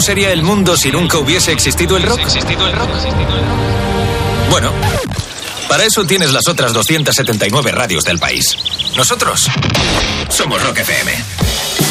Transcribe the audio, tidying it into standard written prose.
sería el mundo si nunca hubiese existido el rock? Bueno, para eso tienes las otras 279 radios del país. Nosotros somos Rock FM.